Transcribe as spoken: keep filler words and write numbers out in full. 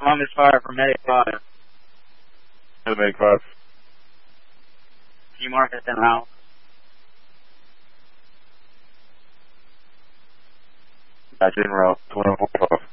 longest fire for Medic five. Medic five. Can you mark it then how? That's in route, twenty-four.